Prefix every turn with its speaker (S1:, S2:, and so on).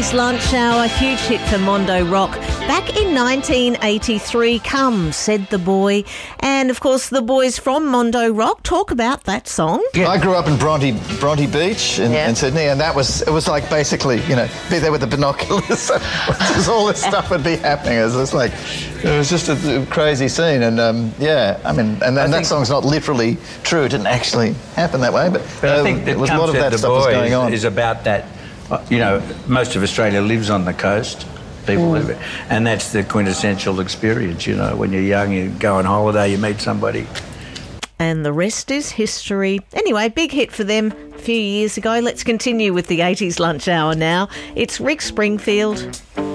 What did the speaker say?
S1: 80s lunch hour, huge hit for Mondo Rock. Back in 1983, Come, Said the Boy. And, of course, the boys from Mondo Rock talk about that song.
S2: Yeah. I grew up in Bronte Beach in Sydney, and it was like basically, be there with the binoculars. All this stuff would be happening. It was just a crazy scene. And, that song's not literally true. It didn't actually happen that way, but
S3: I think
S2: a lot of that stuff was going on.
S3: Is about that. Most of Australia lives on the coast. People live it, and that's the quintessential experience. When you're young, you go on holiday, you meet somebody.
S1: And the rest is history. Anyway, big hit for them a few years ago. Let's continue with the 80s lunch hour now. It's Rick Springfield.